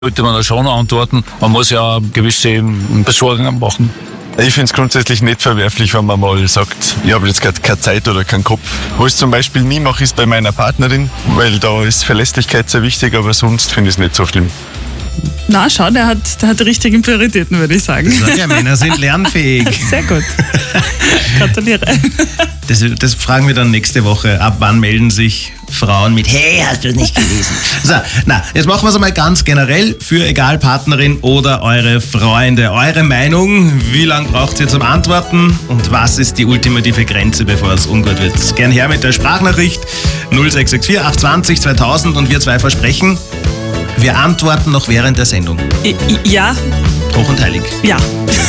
sollte man da schon antworten. Man muss ja gewisse Besorgungen machen. Ich finde es grundsätzlich nicht verwerflich, wenn man mal sagt, ich habe jetzt gerade keine Zeit oder keinen Kopf. Was ich zum Beispiel nie mache, ist bei meiner Partnerin, weil da ist Verlässlichkeit sehr wichtig, aber sonst finde ich es nicht so schlimm. Na, schau, der hat die richtigen Prioritäten, würde ich sagen. Ja, Männer sind lernfähig. Sehr gut. Gratuliere. Das fragen wir dann nächste Woche. Ab wann melden sich Frauen mit "Hey, hast du es nicht gelesen?" So, jetzt machen wir es einmal ganz generell für egal Partnerin oder eure Freunde. Eure Meinung, wie lange braucht ihr zum Antworten und was ist die ultimative Grenze, bevor es ungut wird? Gern her mit der Sprachnachricht 0664 820 2000 und wir zwei versprechen, wir antworten noch während der Sendung. Ja. Hoch und heilig. Ja.